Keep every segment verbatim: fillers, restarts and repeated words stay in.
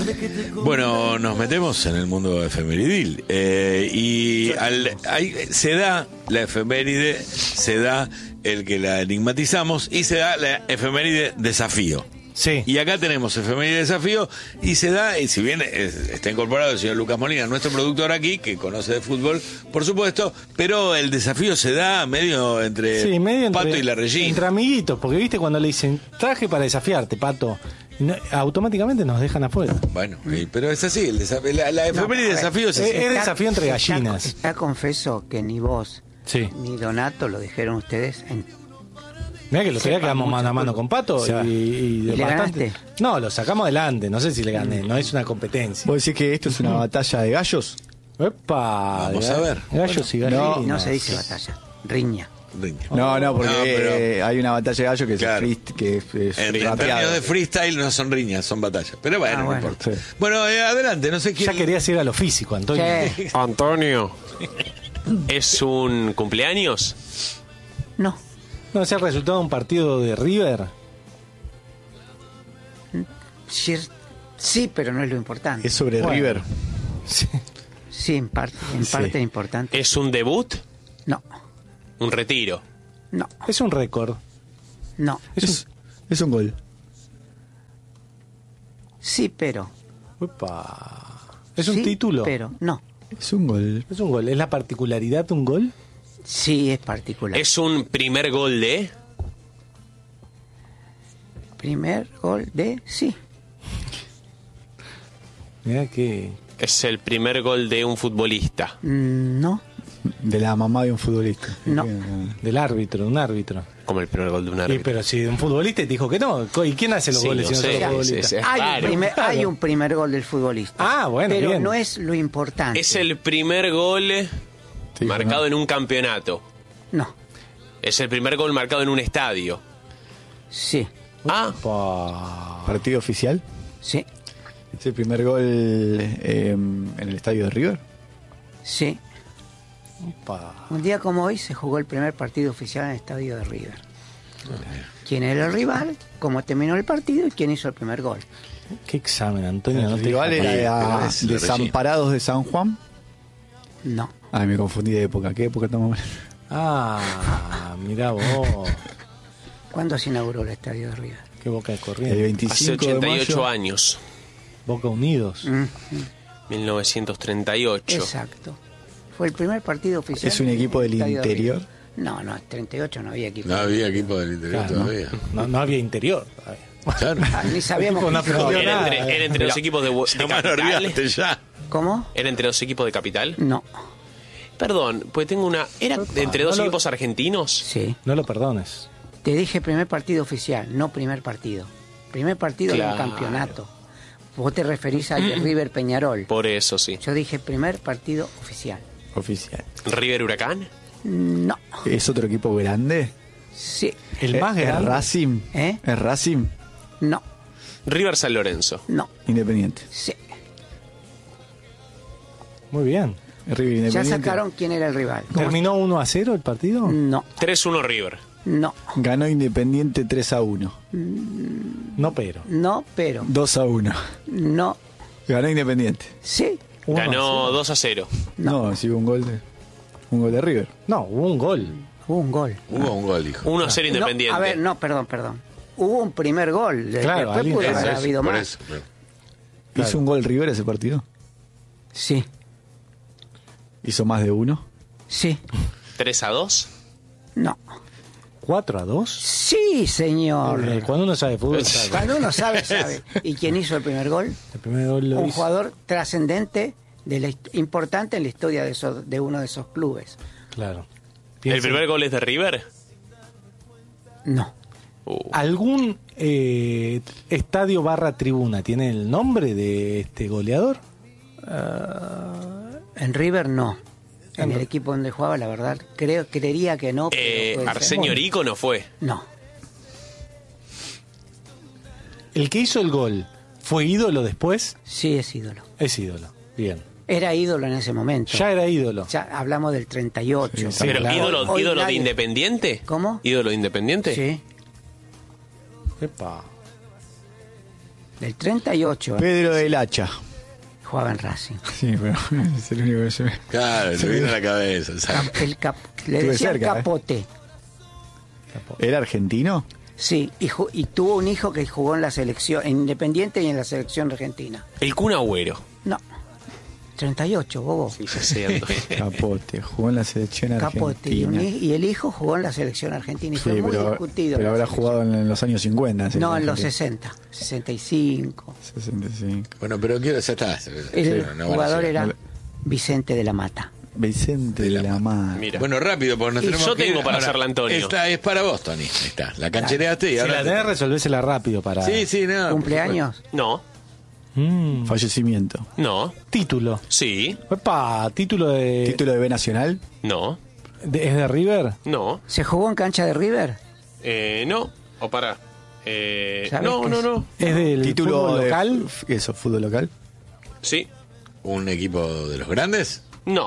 Bueno, nos metemos en el mundo efemeridil. Eh, y al, hay, se da la efeméride, se da el que la enigmatizamos y se da la efeméride desafío. Sí. Y acá tenemos efeméride desafío y se da, y si bien es, está incorporado el señor Lucas Molina, nuestro productor aquí, que conoce de fútbol, por supuesto, pero el desafío se da medio entre Sí, medio Pato entre, y la Regina. entre amiguitos, porque viste cuando le dicen traje para desafiarte, Pato, no, automáticamente nos dejan afuera. Bueno, eh, pero es así, el desafío, la, la efeméride No, desafío es así. Es desafío entre está- gallinas. Está confeso que ni vos Sí. ni Donato lo dijeron ustedes en Mirá que el otro día Sepa quedamos mucho mano a mano fútbol. con Pato O sea, y, y de ¿y le bastante- ganaste? No, lo sacamos adelante, no sé si le gané, no es una competencia. ¿Vos decís que esto es una batalla de gallos? Epa, Vamos de- a ver. Gallos y No, gallinas. y no se dice batalla, riña. Riña. No, no, porque No, pero- eh, hay una batalla de gallos que Claro. es, free- que es, es En, en rapeado. términos de freestyle no son riñas, son batallas. Pero bueno, Ah, no bueno. importa. Sí. Bueno, eh, adelante, no sé quién. Ya querías ir a lo físico, Antonio. Sí. Antonio, ¿es un cumpleaños? No, No, es el resultado de un partido de River. sí, sí, pero no es lo importante. Es sobre Bueno. River. Sí. Sí, en parte, en Sí. parte es importante. ¿Es un debut? No, ¿Un retiro? no, Es un récord. no. Es Es, es un gol. Sí, pero. un... Upa. Es un Sí, título. Pero no. Es un gol. Es un gol. ¿Es la particularidad de un gol? Sí, es particular. ¿Es un primer gol de? Primer gol de. Sí. Mira que... ¿Es el primer gol de un futbolista? Mm, No, De la mamá de un futbolista. No. Del árbitro, de un árbitro. Como el primer gol de un Y, árbitro. pero si de un futbolista te dijo que no. ¿Y quién hace los Sí, goles no si no sé, son los sí, futbolistas? sí. Es hay, raro. un primer, Claro. hay un primer gol del futbolista. Ah, bueno, pero bien. no es lo importante. ¿Es el primer gol Sí, marcado ¿no? en un campeonato? No, ¿Es el primer gol marcado en un estadio? sí, Ah, Pa. Partido oficial. sí, Es el primer gol eh, en el estadio de River. sí. Pa. Un día como hoy se jugó el primer partido oficial en el estadio de River. ¿Quién era el rival? ¿Cómo terminó el partido? ¿Y quién hizo el primer gol? Qué examen, Antonio. El no te rival deja- era pero es la Desamparados de San Juan. No. Ay, me confundí de época. ¿Qué época estamos hablando? Ah, mirá vos. ¿Cuándo se inauguró el estadio de River? Qué Boca de El corriente. hace veinticinco de ochenta y ocho mayo. años. Boca Unidos. Mm, mil novecientos treinta y ocho. Exacto. Fue el primer partido oficial. ¿Es un equipo en el del estadio de interior? River. No, no, en treinta y ocho no había equipo. No había equipo del interior Claro, ¿no? todavía. No, no había interior. Claro. Ah, ni sabíamos. Equipo no que- aprendió ¿Era nada. entre, era entre los equipos de, de Llamalo, capital? olvídate ya. ¿Cómo? ¿Era entre los equipos de capital? No. Perdón, pues tengo una... ¿Era de entre dos no lo- equipos argentinos? Sí. No lo perdones. Te dije primer partido oficial, no primer partido. Primer partido de Claro. un campeonato. Vos te referís al de River Peñarol. Por eso, sí. Yo dije primer partido oficial. Oficial. ¿River Huracán? No. ¿Es otro equipo grande? Sí. El ¿Es- más ¿Es grande. Racing? ¿Eh? ¿Es Racing? No. River San Lorenzo. No. Independiente. Sí. Muy bien. River Ya Independiente. sacaron quién era el rival. ¿Cómo? ¿Terminó uno a cero el partido? No. tres uno River. No. Ganó Independiente tres a uno. No, pero. No, pero. dos a uno. No. Ganó Independiente. Sí. Uno a Ganó cero. dos a cero. No, sí, un gol de un gol de River. No, hubo un gol. Hubo un gol. Hubo un gol, hijo. uno a cero No, Independiente. a ver, no, perdón, perdón. Hubo un primer gol. De- Claro, Después alguien- pudo Eso, haber Eso, habido por más. eso, claro. Claro. ¿Hizo un gol River ese partido? Sí. ¿Hizo más de uno? Sí. tres a dos. No. ¿cuatro a dos? Sí, señor. Eh, Cuando uno sabe fútbol, sabe. Cuando uno sabe, sabe. ¿Y quién hizo el primer gol? El primer gol lo Un hizo. jugador trascendente, de la hist- importante en la historia de, esos, de uno de esos clubes. Claro. ¿El Piensa- primer gol es de River? No. Uh, ¿Algún eh, estadio barra tribuna tiene el nombre de este goleador? En River no. En el equipo donde jugaba, la verdad, creo, creería que no. Pero eh, puede ser. Arsenio Rico no fue. No. ¿El que hizo el gol fue ídolo después? Sí es ídolo. Es ídolo. Bien. Era ídolo en ese momento. Ya era ídolo. Ya hablamos del treinta y ocho. Sí, ¿Pero claro. ídolo, Hoy ídolo de nadie- Independiente? ¿Cómo? ¿Ídolo de Independiente? Sí. Epa. Del treinta y ocho Pedro del Hacha. jugaba en Racing. Sí, pero es el único que se ve. Claro, se viene a la cabeza. ¿sabes? Cap- el cap- le Estuve decían cerca, ¿eh? Capote. ¿Era argentino? Sí, y, ju- y tuvo un hijo que jugó en la selección, en Independiente y en la selección argentina. El Kun Agüero. No, treinta y ocho, bobo. Sí, ya sé, Antonio. Capote, jugó en la selección Capote. Y, un argentina. hi- y el hijo jugó en la selección argentina y fue Sí, muy pero, discutido. pero en la habrá selección. jugado en, en los años cincuenta. sí, No, en los Argentina. sesenta, sesenta y cinco. sesenta y cinco. Bueno, pero quiero, ya está. El No, no van a jugador llegar. era No. Vicente de la Mata. Vicente de la Mar. Mira. Bueno, rápido, porque nos Y tenemos yo que tengo ir. para Ahora, hacerla, Antonio. Esta es para vos, Tony. Ahí está. La canchereaste y Si ahora. la te- tenés, resolvésela rápido para... Sí, sí, no. por ¿Cumpleaños? No, Mm, Fallecimiento. no, título. sí, Epa, título de, Título de B Nacional. no, de- ¿Es de River? no, ¿Se jugó en cancha de River? eh, no, o para. Eh, ¿Sabes no, qué no, es? no, ¿Es del Título fútbol de- local? f- Eso, fútbol local. sí, favor. ¿Un equipo de los grandes? no,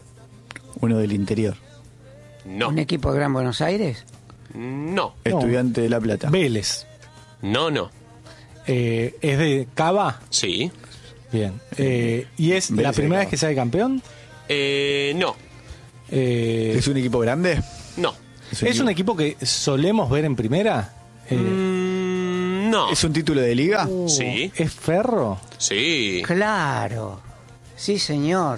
Uno del interior. no, ¿Un equipo de Gran Buenos Aires? no, No. Estudiante de La Plata. Vélez. no, no, Eh, ¿Es de Cava? sí, Bien. Eh, ¿Y es Vélez la de primera Cava. vez que sale campeón? eh, no, Eh, ¿Es un equipo grande? no, ¿Es un equipo que solemos ver en primera? Eh, Mm, no, ¿Es un título de liga? uh, sí. ¿Es Ferro? sí, Claro. Sí, señor.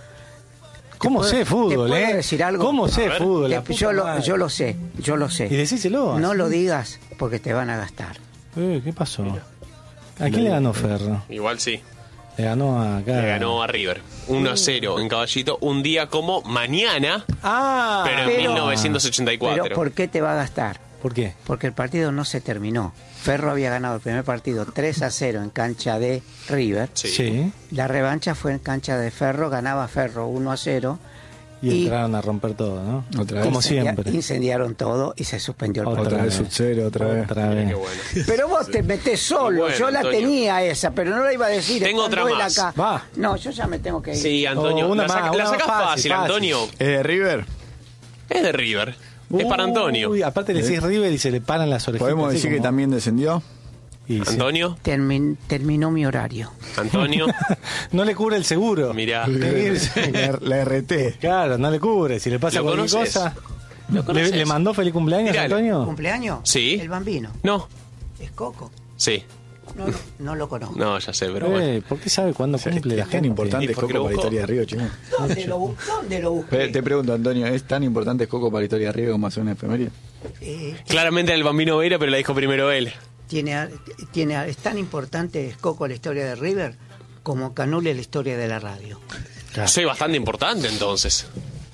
¿Cómo puedo- sé te fútbol, puedo eh? decir algo? ¿Cómo sé A ver. fútbol? la Te- puta yo, lo, madre. yo lo sé, yo lo sé. Y decíselo. No así. lo digas porque te van a gastar. Eh, ¿Qué pasó? ¿A quién le ganó Ferro? igual sí. Le ganó a acá. Le ganó a River. uno a cero en Caballito. Un día como mañana, Ah, pero en pero- mil novecientos ochenta y cuatro. Pero ¿por qué te va a gastar? ¿por qué? Porque el partido no se terminó. Ferro había ganado el primer partido tres a cero en cancha de River. Sí. Sí. La revancha fue en cancha de Ferro, ganaba Ferro uno a cero. Y, Y- entraron a romper todo, ¿no? Otra vez. Como Incendia- siempre. Incendiaron todo y se suspendió el Otra partido. Otra vez vez. sub-cero, otra vez. Otra Mira vez. qué bueno. Pero vos te metés solo, Bueno, yo la Antonio. tenía esa, pero no la iba a decir. Tengo estando otra él más. acá. Va. No, yo ya me tengo que ir. Sí, Antonio. Oh, una la, saca- más, la una sacás fácil, fácil, fácil. Antonio. ¿Es de River? Es de River. Es para Antonio. Uy, aparte le decís River y se le paran las orejitas. ¿Podemos así decir que como- también descendió? Y sí. Antonio. Termin- terminó mi horario. Antonio. No le cubre el seguro. Mirá. La, la R T. Claro, no le cubre. Si le pasa ¿Lo cualquier conoces? cosa. ¿Lo ¿Le, conoces? le mandó feliz cumpleaños, Míralo. Antonio? ¿Cumpleaños? Sí. El bambino. No. Es Coco. Sí. No, no, no lo conozco. No, ya sé, pero bueno. Eh, ¿Por qué sabe cuándo cumple la Es tan gente? importante ¿Y es por qué Coco lo para la buscó? historia de Río, chico. ¿Dónde lo, bu- ¿Dónde lo busqué? Te, te pregunto, Antonio, ¿es tan importante Coco para la historia de Río como hacer una efeméride? Eh, Claramente era el bambino Vera, pero la dijo primero él. tiene, tiene, es tan importante Coco la historia de River como Canule la historia de la radio. Claro. Soy bastante importante entonces.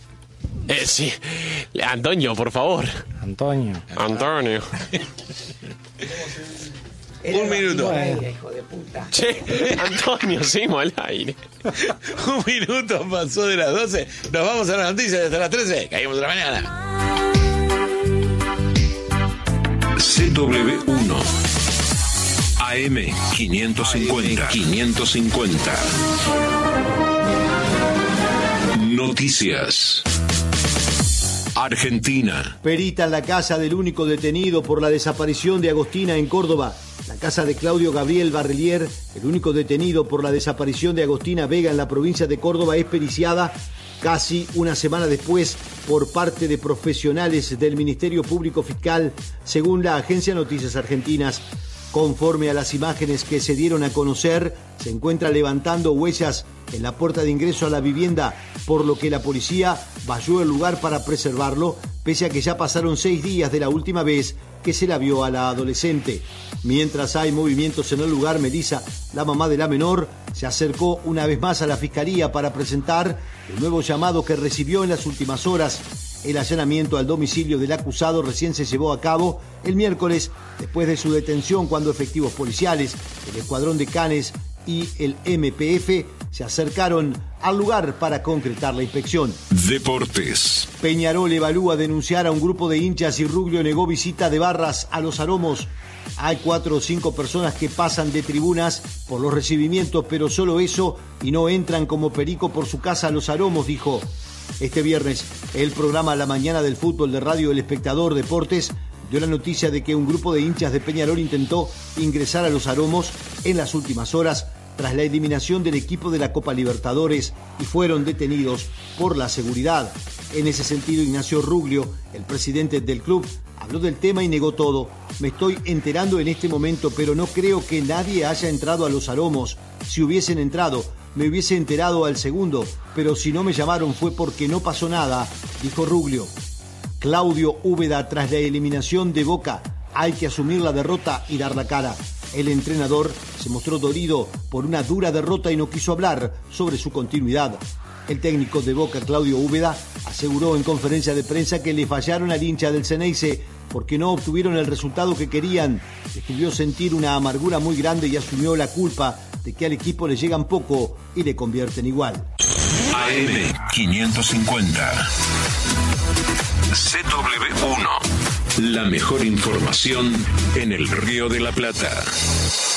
Eh, sí. Antonio, por favor. Antonio. Antonio. Era Un el minuto. bambino Veira, hijo de puta. Che, Antonio, seguimos al aire. Un minuto pasó de las doce. Nos vamos a las noticias hasta las trece. Caímos de la mañana. C W uno A M quinientos cincuenta quinientos cincuenta Noticias. Argentina. Perita en la casa del único detenido por la desaparición de Agostina en Córdoba. La casa de Claudio Gabriel Barrelier, el único detenido por la desaparición de Agostina Vega en la provincia de Córdoba, es periciada casi una semana después por parte de profesionales del Ministerio Público Fiscal, según la agencia Noticias Argentinas. Conforme a las imágenes que se dieron a conocer, se encuentra levantando huellas en la puerta de ingreso a la vivienda, por lo que la policía valló el lugar para preservarlo, pese a que ya pasaron seis días de la última vez que se la vio a la adolescente. Mientras hay movimientos en el lugar, Melissa, la mamá de la menor, se acercó una vez más a la fiscalía para presentar el nuevo llamado que recibió en las últimas horas. El allanamiento al domicilio del acusado recién se llevó a cabo el miércoles, después de su detención, cuando efectivos policiales, el Escuadrón de Canes y el M P F se acercaron al lugar para concretar la inspección. Deportes. Peñarol evalúa denunciar a un grupo de hinchas y Ruglio negó visita de barras a los Aromos. Hay cuatro o cinco personas que pasan de tribunas por los recibimientos, pero solo eso, y no entran como perico por su casa a los Aromos, dijo. Este viernes, el programa La Mañana del Fútbol de Radio El Espectador Deportes dio la noticia de que un grupo de hinchas de Peñarol intentó ingresar a los Aromos en las últimas horas tras la eliminación del equipo de la Copa Libertadores y fueron detenidos por la seguridad. En ese sentido, Ignacio Ruglio, el presidente del club, habló del tema y negó todo. Me estoy enterando en este momento, pero no creo que nadie haya entrado a los Aromos. Si hubiesen entrado, me hubiese enterado al segundo, pero si no me llamaron fue porque no pasó nada, dijo Ruglio. Claudio Úbeda, tras la eliminación de Boca, hay que asumir la derrota y dar la cara. El entrenador se mostró dolido por una dura derrota y no quiso hablar sobre su continuidad. El técnico de Boca, Claudio Úbeda, aseguró en conferencia de prensa que le fallaron al hincha del Xeneize porque no obtuvieron el resultado que querían. Describió sentir una amargura muy grande y asumió la culpa de que al equipo le llegan poco y le convierten igual. A M quinientos cincuenta. C W uno. La mejor información en el Río de la Plata.